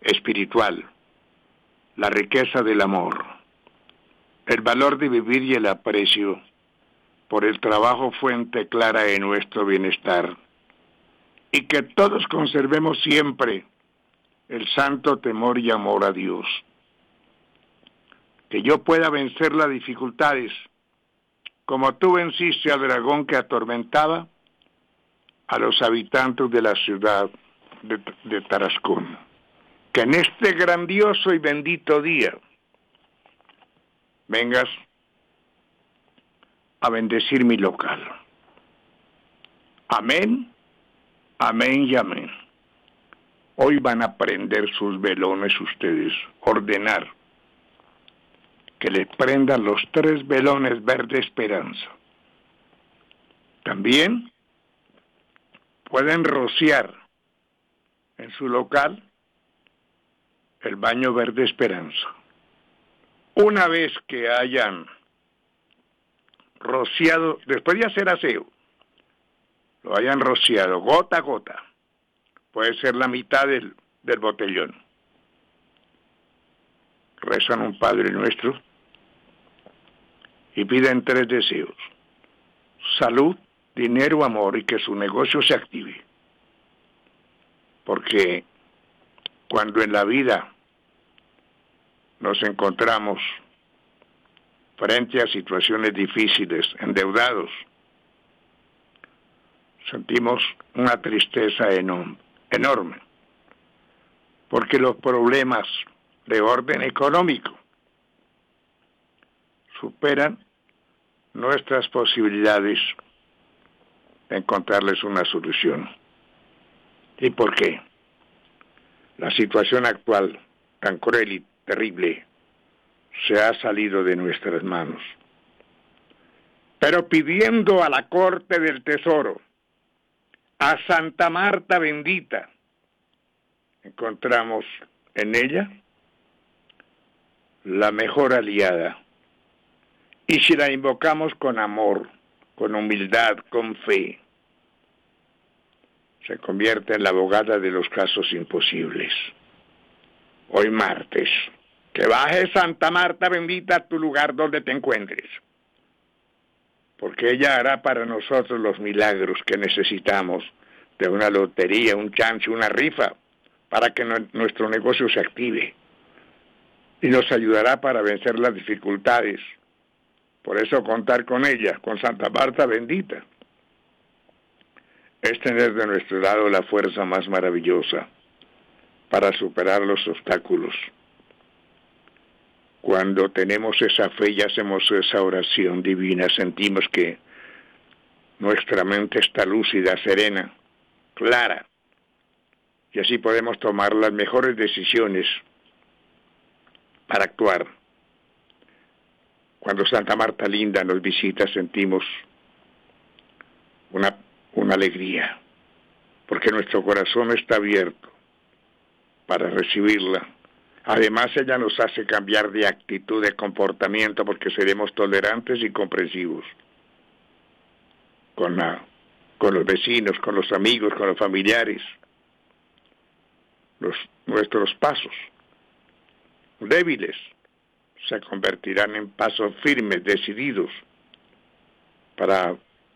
espiritual, la riqueza del amor, el valor de vivir y el aprecio por el trabajo fuente clara de nuestro bienestar, y que todos conservemos siempre el santo temor y amor a Dios. Que yo pueda vencer las dificultades, como tú venciste al dragón que atormentaba a los habitantes de la ciudad de Tarascón. Que en este grandioso y bendito día vengas a bendecir mi local. Amén, amén y amén. Hoy van a prender sus velones ustedes, ordenar que les prendan los 3 velones verde esperanza. También pueden rociar en su local el baño verde esperanza. Una vez que hayan rociado, después de hacer aseo, lo hayan rociado gota a gota, puede ser la mitad del botellón. Rezan un Padre Nuestro y piden 3 deseos: salud, dinero, amor, y que su negocio se active. Porque cuando en la vida nos encontramos frente a situaciones difíciles, endeudados, sentimos una tristeza enorme, porque los problemas de orden económico superan nuestras posibilidades de encontrarles una solución. ¿Y por qué? La situación actual, tan cruel y terrible, se ha salido de nuestras manos. Pero pidiendo a la Corte del Tesoro, a Santa Marta bendita, encontramos en ella la mejor aliada. Y si la invocamos con amor, con humildad, con fe, se convierte en la abogada de los casos imposibles. Hoy martes, que baje Santa Marta bendita a tu lugar donde te encuentres, porque ella hará para nosotros los milagros que necesitamos de una lotería, un chance, una rifa, para que nuestro negocio se active, y nos ayudará para vencer las dificultades. Por eso contar con ella, con Santa Marta bendita, es tener de nuestro lado la fuerza más maravillosa para superar los obstáculos. Cuando tenemos esa fe y hacemos esa oración divina, sentimos que nuestra mente está lúcida, serena, clara, y así podemos tomar las mejores decisiones para actuar. Cuando Santa Marta linda nos visita, sentimos una alegría, porque nuestro corazón está abierto para recibirla. Además, ella nos hace cambiar de actitud, de comportamiento, porque seremos tolerantes y comprensivos con los vecinos, con los amigos, con los familiares. Nuestros pasos débiles se convertirán en pasos firmes, decididos, para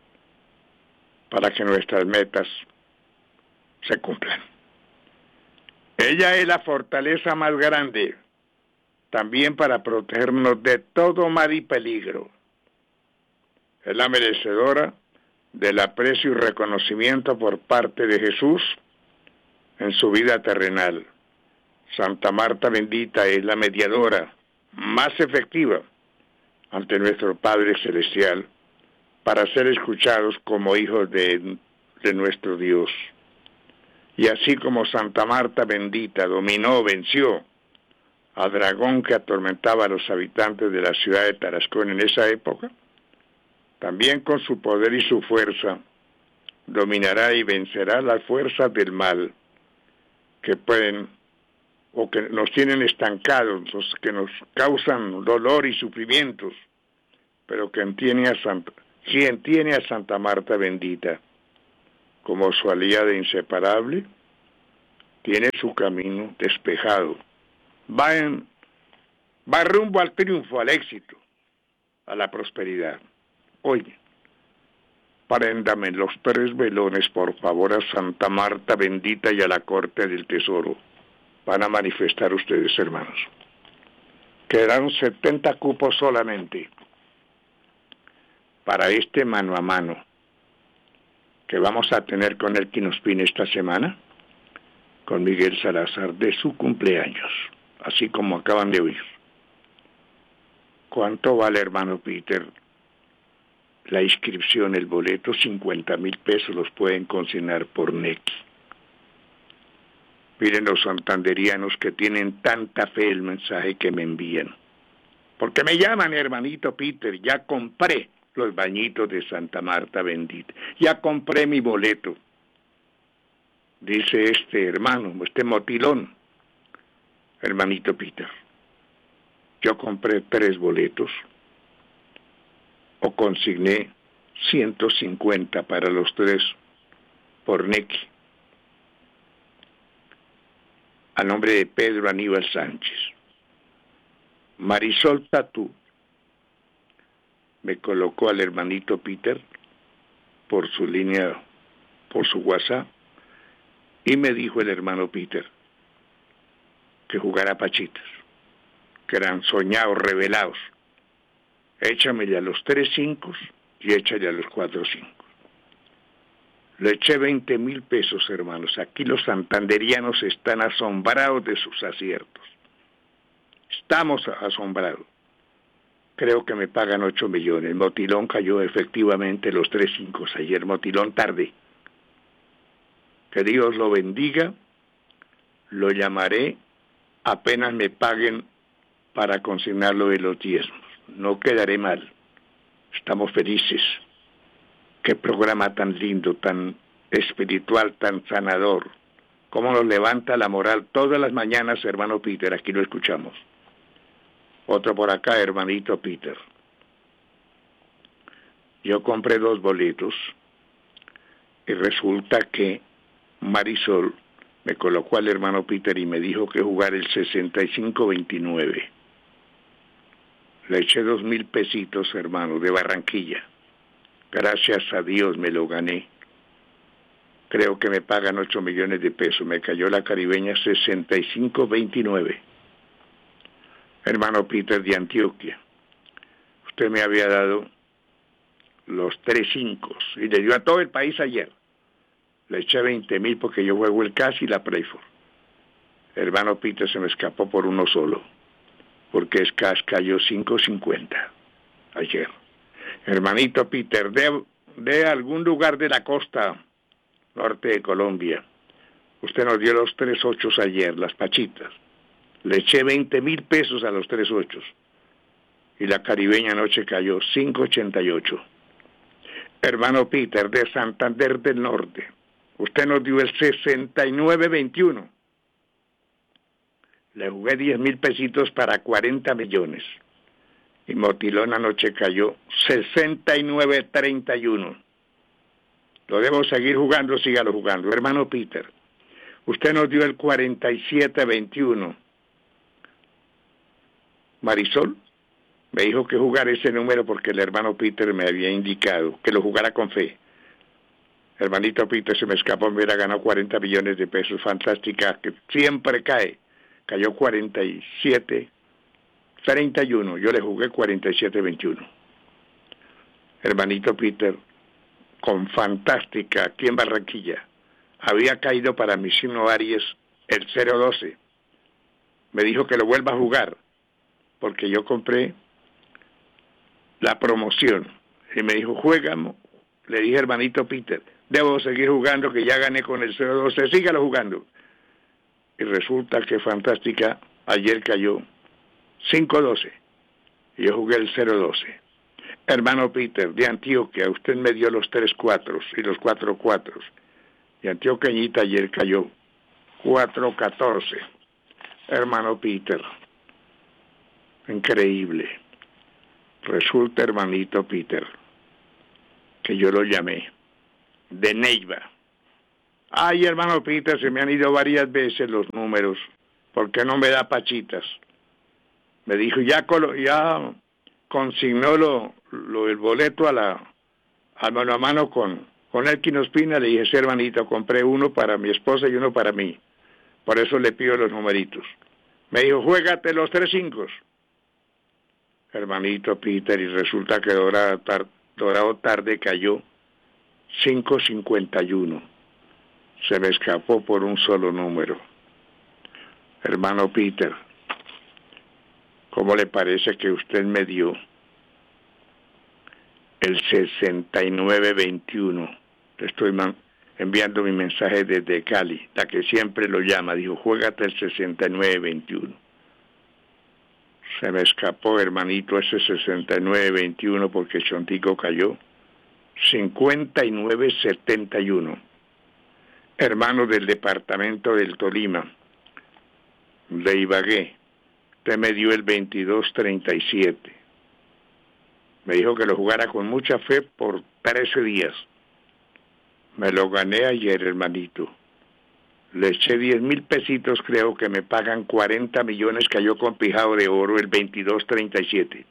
que nuestras metas se cumplan. Ella es la fortaleza más grande, también para protegernos de todo mal y peligro. Es la merecedora del aprecio y reconocimiento por parte de Jesús en su vida terrenal. Santa Marta bendita es la mediadora más efectiva ante nuestro Padre Celestial para ser escuchados como hijos de nuestro Dios. Y así como Santa Marta bendita venció al dragón que atormentaba a los habitantes de la ciudad de Tarascón en esa época, también con su poder y su fuerza dominará y vencerá las fuerzas del mal que pueden o que nos tienen estancados, los que nos causan dolor y sufrimientos, pero quien tiene a Santa Marta bendita como su aliada inseparable, tiene su camino despejado, va rumbo al triunfo, al éxito, a la prosperidad. Oye, préndame los 3 velones, por favor, a Santa Marta bendita y a la Corte del Tesoro. Van a manifestar ustedes, hermanos. Quedaron 70 cupos solamente para este mano a mano que vamos a tener con el Quinospín esta semana, con Miguel Salazar, de su cumpleaños, así como acaban de oír. ¿Cuánto vale, hermano Peter? La inscripción, el boleto, 50,000 pesos, los pueden consignar por Nequi. Miren los santanderianos que tienen tanta fe el mensaje que me envían. Porque me llaman, hermanito Peter, ya compré los bañitos de Santa Marta bendita, ya compré mi boleto. Dice este hermano, este motilón, hermanito Peter, yo compré 3 boletos, o consigné 150 para los 3 por Nequi, a nombre de Pedro Aníbal Sánchez. Marisol Tatú me colocó al hermanito Peter por su línea, por su WhatsApp, y me dijo el hermano Peter que jugara pachitas, que eran soñados, revelados. Échamele a los 3 5 y échale a los 4 5. Le eché 20,000 pesos, hermanos. Aquí los santanderianos están asombrados de sus aciertos. Estamos asombrados. Creo que me pagan 8 millones. Motilón cayó efectivamente los 3 5 ayer. Motilón tarde. Que Dios lo bendiga. Lo llamaré apenas me paguen para consignarlo de los diezmos. No quedaré mal. Estamos felices. Qué programa tan lindo, tan espiritual, tan sanador. Cómo nos levanta la moral todas las mañanas, hermano Peter. Aquí lo escuchamos. Otro por acá, hermanito Peter. Yo compré 2 boletos y resulta que Marisol me colocó al hermano Peter y me dijo que jugar el 65-29. Le eché 2,000 pesitos, hermano, de Barranquilla. Gracias a Dios me lo gané. Creo que me pagan 8 millones de pesos. Me cayó la caribeña 65-29. Hermano Peter de Antioquia, usted me había dado los 3 5 y le dio a todo el país ayer. Le eché 20,000 porque yo juego el CAS y la Playford. Hermano Peter se me escapó por uno solo, porque el CAS cayó 5.50 ayer. Hermanito Peter, de algún lugar de la costa norte de Colombia, usted nos dio los 3 8 ayer, las pachitas. Le eché 20,000 pesos a los 3 8 y la caribeña anoche cayó 5.88. Hermano Peter, de Santander del Norte, usted nos dio el 69-21. Le jugué 10,000 pesitos para 40 millones. Y Motilón anoche cayó 69-31. Lo debo seguir jugando, sígalo jugando. Hermano Peter, usted nos dio el 47-21. Marisol me dijo que jugar ese número porque el hermano Peter me había indicado que lo jugara con fe. Hermanito Peter se me escapó, me hubiera ganado 40 millones de pesos, fantástica, que siempre cae. Cayó 47-31, yo le jugué 47-21. Hermanito Peter, con fantástica, aquí en Barranquilla, había caído para Misino Aries el 0-12. Me dijo que lo vuelva a jugar, porque yo compré la promoción. Y me dijo, juégamo. Le dije, hermanito Peter, debo seguir jugando, que ya gané con el 0-12, sígalo jugando. Y resulta que fantástica, ayer cayó 5-12. Y yo jugué el 0-12. Hermano Peter, de Antioquia, usted me dio los 3-4 y los 4-4. Y Antioqueñita ayer cayó 4-14. Hermano Peter, increíble. Resulta, hermanito Peter, que yo lo llamé de Neiva. Ay, hermano Peter, se me han ido varias veces los números. ¿Por qué no me da pachitas? Me dijo, ya consignó el boleto a mano con Elkin Ospina. Le dije, sí, hermanito, compré uno para mi esposa y uno para mí. Por eso le pido los numeritos. Me dijo, juégate los 3 5. Hermanito Peter, y resulta que Dorado Tarde cayó 5.51. Se me escapó por un solo número. Hermano Peter, ¿cómo le parece que usted me dio el 6921? Le estoy enviando mi mensaje desde Cali, la que siempre lo llama. Dijo, juégate el 6921. Se me escapó, hermanito, ese 6921 porque Chontico cayó 5971. Hermano del departamento del Tolima, de Ibagué, usted me dio el 2237. Me dijo que lo jugara con mucha fe por 13 días. Me lo gané ayer, hermanito. Le eché 10,000 pesitos, creo que me pagan 40 millones, cayó con pijado de oro el 2237.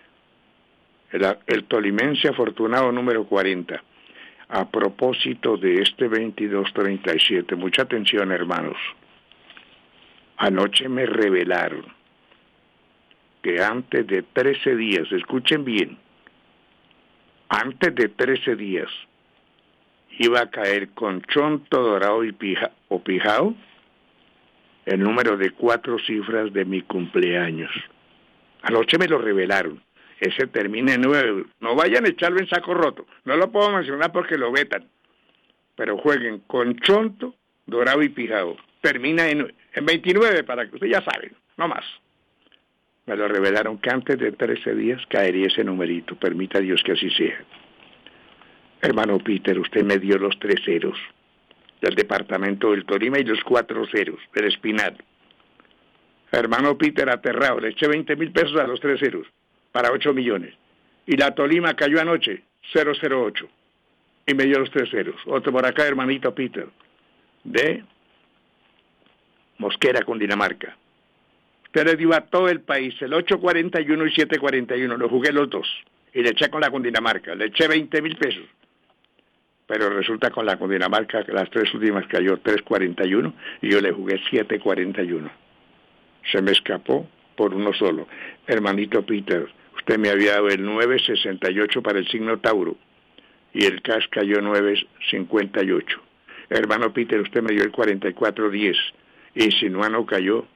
El tolimense afortunado número 40. A propósito de este 2237, mucha atención, hermanos. Anoche me revelaron que antes de 13 días, escuchen bien, antes de 13 días, iba a caer con Chonto, Dorado y Pijao el número de 4 cifras de mi cumpleaños. Anoche me lo revelaron. Ese termina en 9. No vayan a echarlo en saco roto. No lo puedo mencionar porque lo vetan. Pero jueguen con Chonto, Dorado y Pijao. Termina en 29, para que ustedes ya saben, no más. Me lo revelaron que antes de 13 días caería ese numerito. Permita Dios que así sea. Hermano Peter, usted me dio los 3 ceros del departamento del Tolima y los 4 ceros del Espinal. Hermano Peter, aterrado, le eché 20,000 pesos a los 3 ceros para 8 millones. Y la Tolima cayó anoche, 008. Y me dio los 3 ceros. Otro por acá, hermanito Peter, de Mosquera, Cundinamarca. Usted le dio a todo el país el 841 y 741. Lo jugué los 2. Y le eché con la Cundinamarca. Le eché 20,000 pesos. Pero resulta con la Cundinamarca que las 3 últimas cayó 3.41 y yo le jugué 7.41. Se me escapó por uno solo. Hermanito Peter, usted me había dado el 9.68 para el signo Tauro y el cash cayó 9.58. Hermano Peter, usted me dio el 44.10 y Sinuano cayó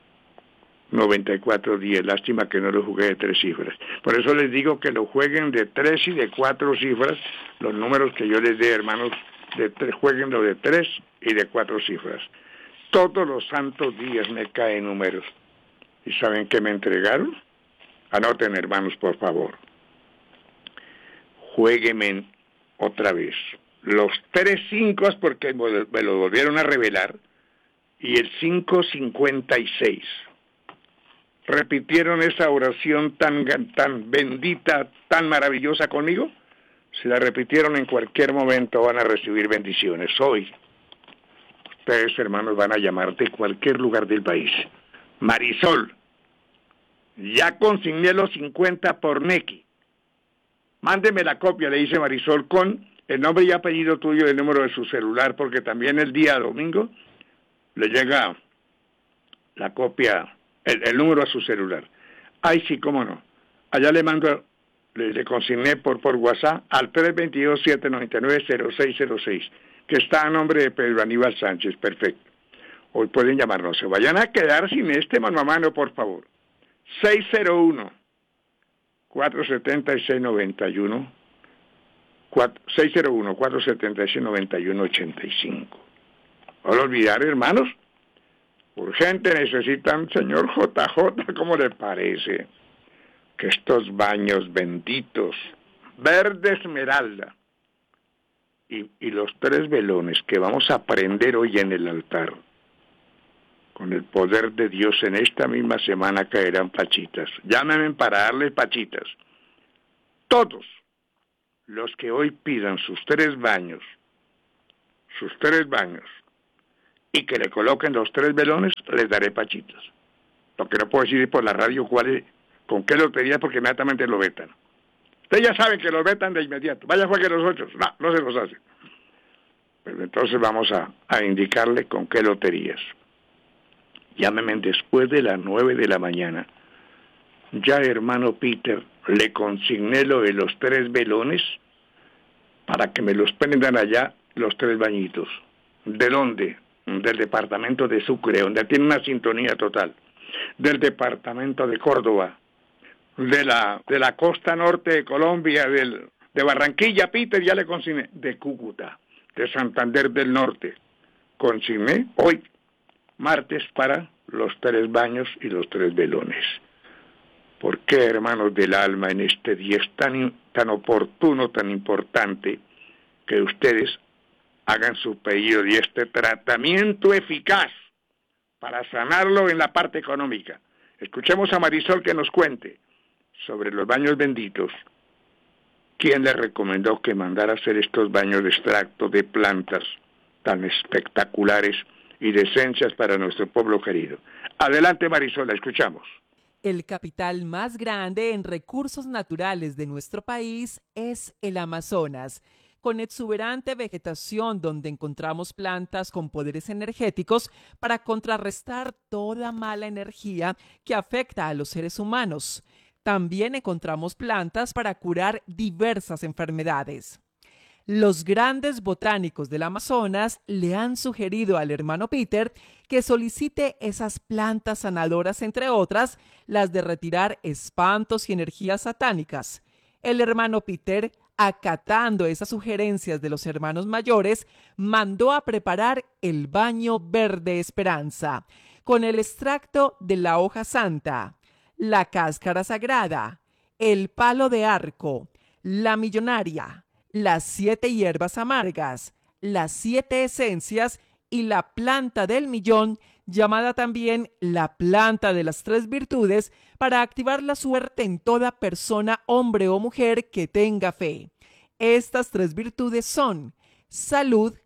94.10. Lástima que no lo jugué de 3 cifras. Por eso les digo que lo jueguen de 3 y de 4 cifras. Los números que yo les dé, hermanos, jueguen lo de 3 y de 4 cifras. Todos los santos días me caen números. ¿Y saben qué me entregaron? Anoten, hermanos, por favor. Juéguenme otra vez. Los 3 5 porque me lo volvieron a revelar. Y el 5.56. ¿Repitieron esa oración tan bendita, tan maravillosa conmigo? Si la repitieron en cualquier momento van a recibir bendiciones. Hoy, ustedes, hermanos, van a llamar de cualquier lugar del país. Marisol, ya consigné los 50 por Nequi. Mándeme la copia, le dice Marisol, con el nombre y apellido tuyo y el número de su celular, porque también el día domingo le llega la copia, el número a su celular. Ay, sí, cómo no. Allá le mando, le consigné por WhatsApp al 322-799-0606, que está a nombre de Pedro Aníbal Sánchez. Perfecto. Hoy pueden llamarnos. Se vayan a quedar sin este mano a mano, por favor. 601-476-91. 601-476-9185. No lo olvidar, hermanos. Urgente necesitan, señor JJ, ¿cómo le parece? Que estos baños benditos, verde esmeralda, y los 3 velones que vamos a prender hoy en el altar, con el poder de Dios en esta misma semana caerán pachitas. Llámenme para darles pachitas. Todos los que hoy pidan sus 3 baños, sus 3 baños y que le coloquen los 3 velones, les daré pachitos. Lo que no puedo decir por la radio con qué lotería, porque inmediatamente lo vetan. Usted ya sabe que los vetan de inmediato. Vaya, juegue los 8. No se los hace. Pero entonces vamos a indicarle con qué loterías. Llámeme después de las 9 de la mañana. Ya, hermano Peter, le consigné lo de los 3 velones para que me los prendan allá los 3 bañitos. ¿De dónde? Del departamento de Sucre, donde tiene una sintonía total. Del departamento de Córdoba, de la costa norte de Colombia, de Barranquilla, Peter, ya le consigné. De Cúcuta, de Santander del Norte. Consigné hoy, martes, para los 3 baños y los 3 velones. ¿Por qué, hermanos del alma, en este día es tan oportuno, tan importante, que ustedes hagan su pedido y este tratamiento eficaz para sanarlo en la parte económica? Escuchemos a Marisol que nos cuente sobre los baños benditos. ¿Quién le recomendó que mandara hacer estos baños de extracto de plantas tan espectaculares y de esencias para nuestro pueblo querido? Adelante, Marisol, la escuchamos. El capital más grande en recursos naturales de nuestro país es el Amazonas, con exuberante vegetación donde encontramos plantas con poderes energéticos para contrarrestar toda mala energía que afecta a los seres humanos. También encontramos plantas para curar diversas enfermedades. Los grandes botánicos del Amazonas le han sugerido al hermano Peter que solicite esas plantas sanadoras, entre otras, las de retirar espantos y energías satánicas. El hermano Peter, acatando esas sugerencias de los hermanos mayores, mandó a preparar el baño verde esperanza, con el extracto de la hoja santa, la cáscara sagrada, el palo de arco, la millonaria, las 7 hierbas amargas, las 7 esencias y la planta del millón, llamada también la planta de las 3 virtudes, para activar la suerte en toda persona, hombre o mujer que tenga fe. Estas 3 virtudes son salud,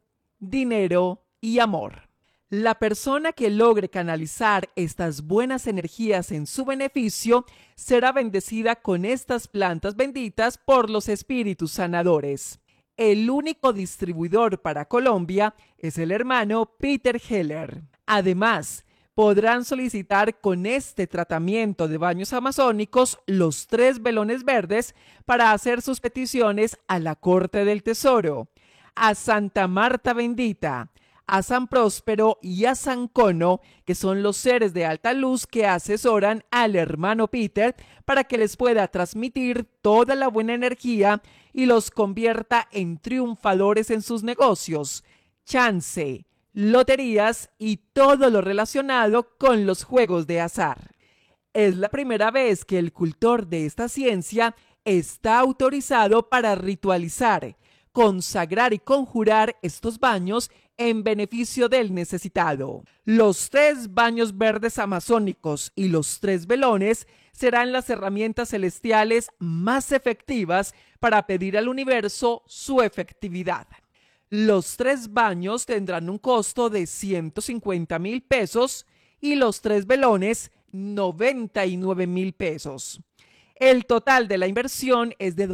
dinero y amor. La persona que logre canalizar estas buenas energías en su beneficio será bendecida con estas plantas benditas por los espíritus sanadores. El único distribuidor para Colombia es el hermano Peter Heller. Además, podrán solicitar con este tratamiento de baños amazónicos los 3 velones verdes para hacer sus peticiones a la Corte del Tesoro, a Santa Marta Bendita, a San Próspero y a San Cono, que son los seres de alta luz que asesoran al hermano Peter para que les pueda transmitir toda la buena energía y los convierta en triunfadores en sus negocios, chance, loterías y todo lo relacionado con los juegos de azar. Es la primera vez que el cultor de esta ciencia está autorizado para ritualizar, consagrar y conjurar estos baños en beneficio del necesitado. Los 3 baños verdes amazónicos y los 3 velones serán las herramientas celestiales más efectivas para pedir al universo su efectividad. Los 3 baños tendrán un costo de 150,000 pesos y los 3 velones 99,000 pesos. El total de la inversión es de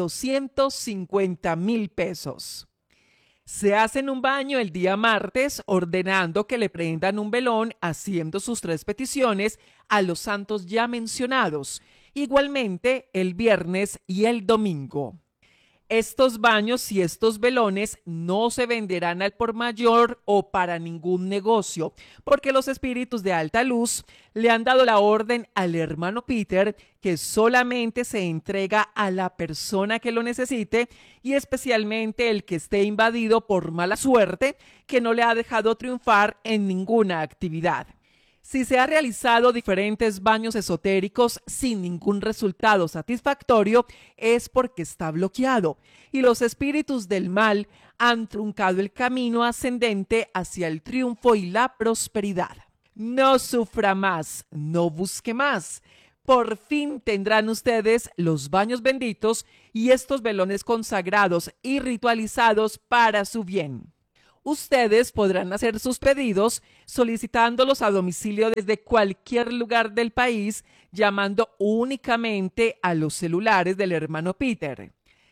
250,000 pesos. Se hacen un baño el día martes, ordenando que le prendan un velón, haciendo sus 3 peticiones a los santos ya mencionados, igualmente el viernes y el domingo. Estos baños y estos velones no se venderán al por mayor o para ningún negocio, porque los espíritus de alta luz le han dado la orden al hermano Peter que solamente se entrega a la persona que lo necesite, y especialmente el que esté invadido por mala suerte, que no le ha dejado triunfar en ninguna actividad. Si se ha realizado diferentes baños esotéricos sin ningún resultado satisfactorio, es porque está bloqueado y los espíritus del mal han truncado el camino ascendente hacia el triunfo y la prosperidad. No sufra más, no busque más. Por fin tendrán ustedes los baños benditos y estos velones consagrados y ritualizados para su bien. Ustedes podrán hacer sus pedidos solicitándolos a domicilio desde cualquier lugar del país, llamando únicamente a los celulares del hermano Peter.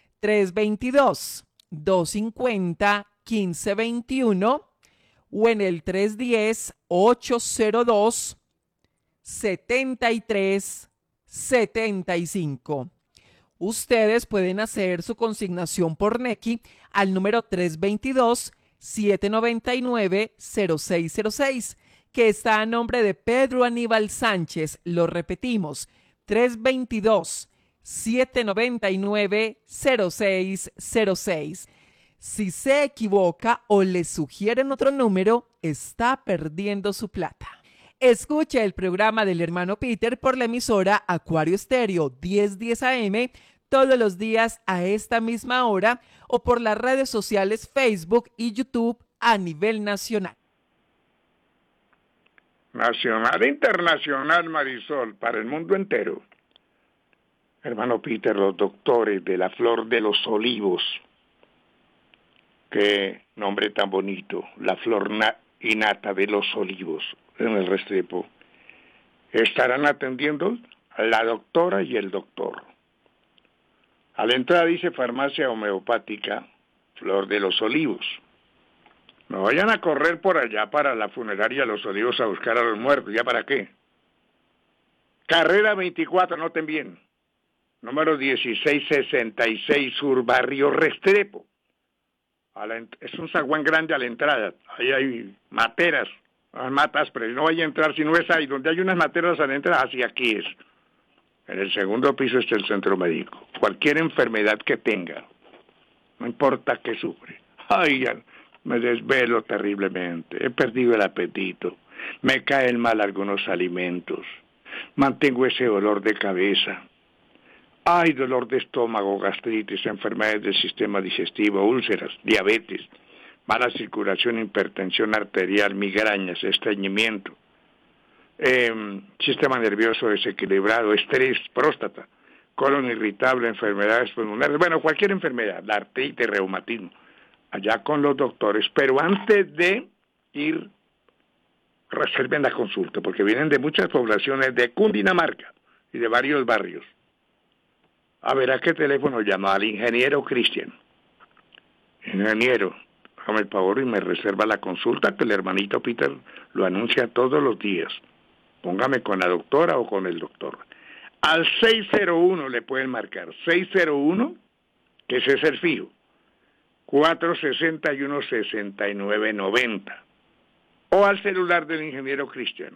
322-250-1521 o en el 310-802-7375. Ustedes pueden hacer su consignación por Nequi al número 322-799-0606, que está a nombre de Pedro Aníbal Sánchez. Lo repetimos, 322-799-0606. Si se equivoca o le sugieren otro número, está perdiendo su plata. Escuche el programa del hermano Peter por la emisora Acuario Estéreo 1010 AM todos los días a esta misma hora o por las redes sociales Facebook y YouTube a nivel nacional. Nacional e internacional, Marisol, para el mundo entero. Hermano Peter, los doctores de la Flor de los Olivos. Qué nombre tan bonito, la flor innata de los olivos en el Restrepo. Estarán atendiendo a la doctora y el doctor. A la entrada dice farmacia homeopática Flor de los Olivos. No vayan a correr por allá para la funeraria Los Olivos a buscar a los muertos. ¿Ya para qué? Carrera 24, noten bien. Número 1666 Sur, Barrio Restrepo. Es un zaguán grande a la entrada. Ahí hay materas, matas, pero no vaya a entrar si no es ahí. Donde hay unas materas a la entrada, así aquí es. En el segundo piso está el centro médico. Cualquier enfermedad que tenga, no importa qué sufre. Ay, ya me desvelo terriblemente, he perdido el apetito, me caen mal algunos alimentos, mantengo ese dolor de cabeza. Hay dolor de estómago, gastritis, enfermedades del sistema digestivo, úlceras, diabetes, mala circulación, hipertensión arterial, migrañas, estreñimiento, sistema nervioso desequilibrado, estrés, próstata, colon irritable, enfermedades pulmonares, bueno, cualquier enfermedad, la artritis, reumatismo, allá con los doctores, pero antes de ir, reserven la consulta, porque vienen de muchas poblaciones de Cundinamarca y de varios barrios. A ver, ¿a qué teléfono llama? Al ingeniero Cristian. Ingeniero, hágame el favor y me reserva la consulta, que el hermanito Peter lo anuncia todos los días. Póngame con la doctora o con el doctor. Al 601 le pueden marcar. 601, que ese es el fijo. 461-6990. O al celular del ingeniero Cristian.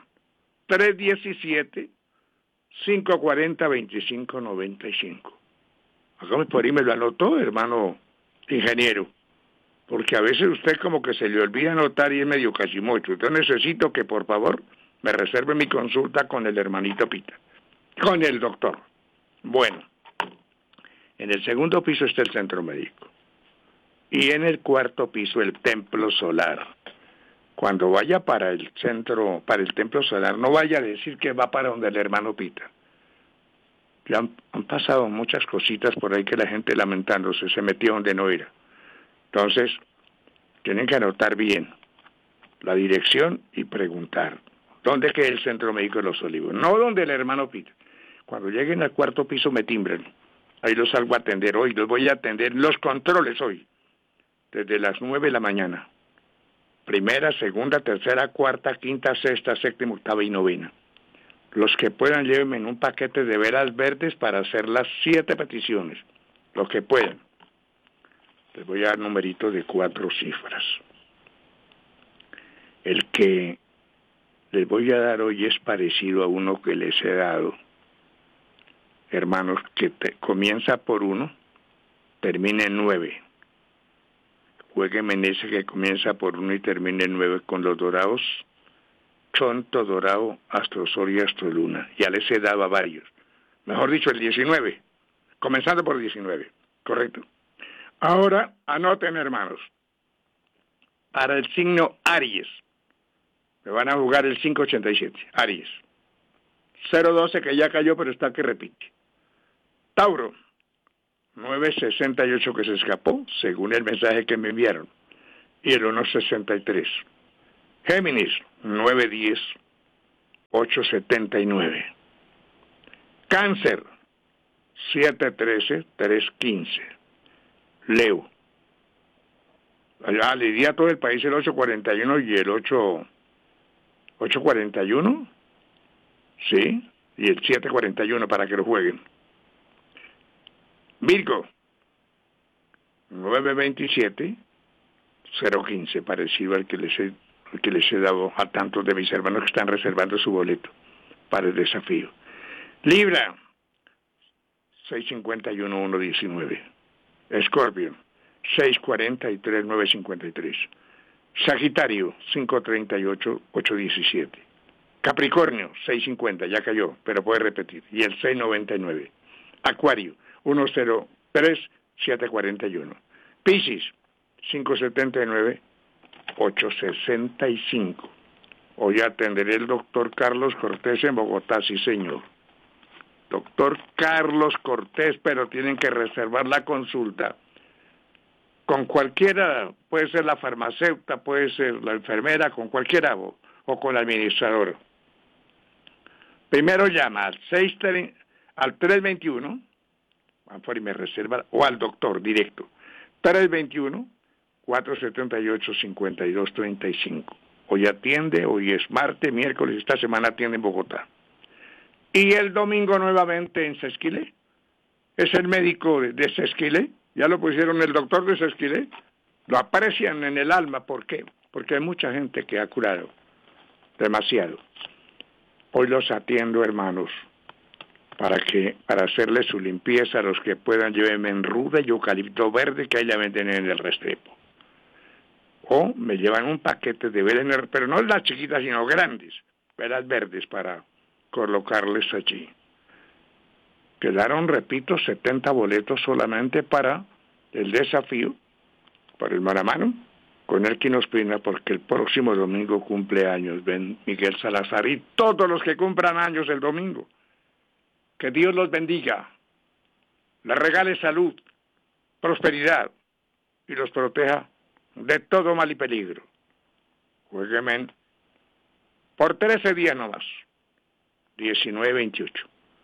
317-540-2595. Hágame por ahí, me lo anotó, hermano ingeniero. Porque a veces usted como que se le olvida anotar y es medio casimocho. Entonces necesito que por favor me reserve mi consulta con el hermanito Pita, con el doctor. Bueno, en el segundo piso está el centro médico. Y en el cuarto piso el templo solar. Cuando vaya para el centro, para el templo solar, no vaya a decir que va para donde el hermano Pita. Ya han pasado muchas cositas por ahí que la gente lamentándose se metió donde no era. Entonces, tienen que anotar bien la dirección y preguntar dónde queda el centro médico de Los Olivos, no donde el hermano Pita. Cuando lleguen al cuarto piso me timbren, ahí los salgo a atender hoy, los voy a atender los controles hoy, desde las 9 de la mañana. Primera, segunda, tercera, cuarta, quinta, sexta, séptima, octava y novena. Los que puedan llévenme en un paquete de velas verdes para hacer las 7 peticiones, los que puedan. Les voy a dar numeritos de 4 cifras. El que les voy a dar hoy es parecido a uno que les he dado. Hermanos, que comienza por 1, termina en 9. Jueguenme en ese que comienza por 1 y termina en 9 con los dorados. Chonto, Dorado, Astrosol y Astroluna. Ya les he dado a varios. Mejor dicho, el 19. Comenzando por 19. Correcto. Ahora, anoten, hermanos. Para el signo Aries. Me van a jugar el 587. Aries. 012 que ya cayó, pero está que repite. Tauro. 968 que se escapó, según el mensaje que me enviaron. y el 1.63. Géminis, 9.10, 8.79. Cáncer, 7.13, 3.15. Leo. Le di a todo el país el 8.41 y el 8.41. Sí, y el 7.41 para que lo jueguen. Virgo, 9.27, 0.15, parecido al que les he dado a tantos de mis hermanos que están reservando su boleto para el desafío. Libra, 6.51, 1.19. Escorpio, 6.43, 9.53. Sagitario, 5.38, 8.17. Capricornio, 6.50, ya cayó, pero puede repetir. Y el 6.99. Acuario, 1.03, 7.41. Piscis, 5.79, 8.65. Hoy atenderé el doctor Carlos Cortés en Bogotá, sí señor. Doctor Carlos Cortés, pero tienen que reservar la consulta. Con cualquiera, puede ser la farmacéutica, puede ser la enfermera, con cualquiera o con el administrador. Primero llama al 321, y me reserva, o al doctor directo, 321-478-5235. Hoy atiende, hoy es martes, miércoles, esta semana atiende en Bogotá. Y el domingo nuevamente en Sesquilé. Es el médico de Sesquilé, ya lo pusieron el doctor de Sesquilé. Lo aprecian en el alma, ¿por qué? Porque hay mucha gente que ha curado, demasiado. Hoy los atiendo, hermanos, para hacerle su limpieza. A los que puedan, llévenme en ruda y eucalipto verde que ahí la venden en el Restrepo. O me llevan un paquete de velas, pero no las chiquitas, sino grandes, velas verdes para colocarles allí. Quedaron, repito, 70 boletos solamente para el desafío, para el mano a mano, con el Quinospina, porque el próximo domingo cumple años Ben Miguel Salazar y todos los que cumplan años el domingo. Que Dios los bendiga, les regale salud, prosperidad y los proteja de todo mal y peligro. Jueguemen por 13 días nomás. 19-28.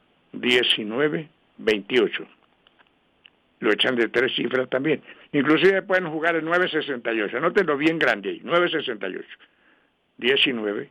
19-28. Lo echan de 3 cifras también. Inclusive pueden jugar el 9-68. Anótenlo bien grande ahí. 9-68. 19-28.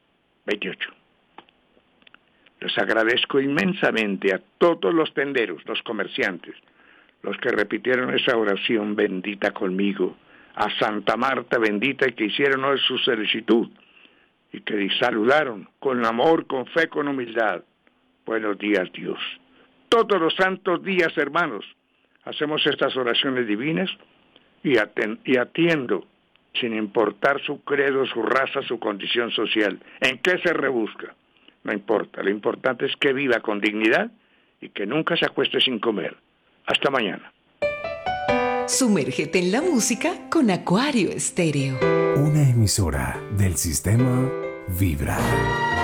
Les agradezco inmensamente a todos los tenderos, los comerciantes, los que repitieron esa oración bendita conmigo, a Santa Marta bendita y que hicieron hoy su solicitud y que saludaron con amor, con fe, con humildad. Buenos días, Dios. Todos los santos días, hermanos, hacemos estas oraciones divinas y atiendo, sin importar su credo, su raza, su condición social. ¿En qué se rebusca? No importa, lo importante es que viva con dignidad y que nunca se acueste sin comer. Hasta mañana. Sumérgete en la música con Acuario Estéreo. Una emisora del sistema Vibra.